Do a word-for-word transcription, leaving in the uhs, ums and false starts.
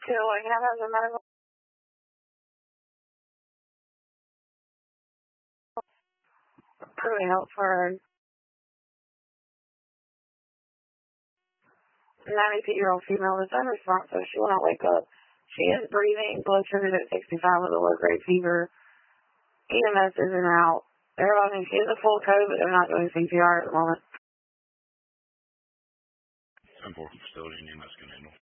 Till I have as a medical. Really help for a ninety-two-year-old female that's unresponsive. She will not wake up. She is breathing, blood sugar at sixty-five with a low-grade fever. E M S isn't out. They're running. She has a full code, but they're not doing C P R at the moment. ten four facility, and E M S can handle.